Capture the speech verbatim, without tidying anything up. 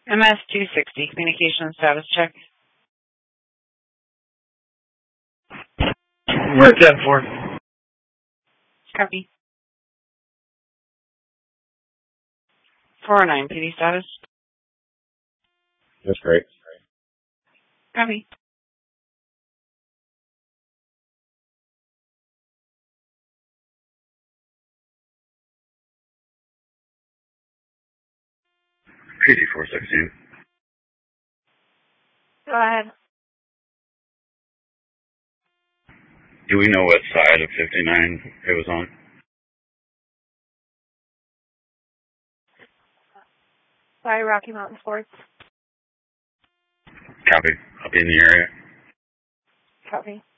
M S two sixty, communication status check. We're at ten four. Copy. four oh nine, P D status. That's great. Copy. P D four sixteen. Go ahead. Do we know what side of fifty-nine it was on? Sorry, Rocky Mountain Sports. Copy. I'll be in the area. Copy.